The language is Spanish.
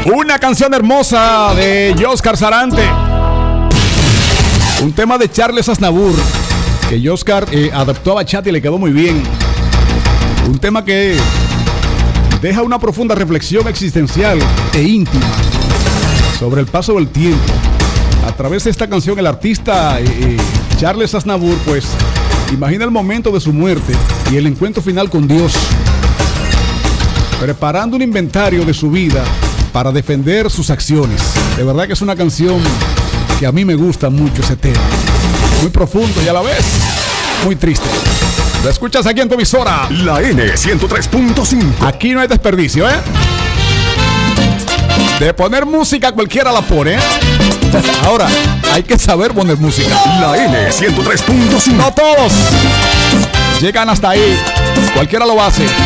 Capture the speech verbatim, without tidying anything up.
Una canción hermosa de Oscar Sarante. Un tema de Charles Aznavour que Oscar eh, adaptó a bachata y le quedó muy bien. Un tema que deja una profunda reflexión existencial e íntima sobre el paso del tiempo. A través de esta canción el artista eh, Charles Aznavour pues imagina el momento de su muerte y el encuentro final con Dios, preparando un inventario de su vida para defender sus acciones. De verdad que es una canción que a mí me gusta mucho, ese tema. Muy profundo, ya la ves. Muy triste. Lo escuchas aquí en tu emisora, La N ciento tres punto cinco. Aquí no hay desperdicio, ¿eh? De poner música cualquiera la pone, ¿eh? Ahora, hay que saber poner música. La N ciento tres punto cinco. No todos llegan hasta ahí. Cualquiera lo hace.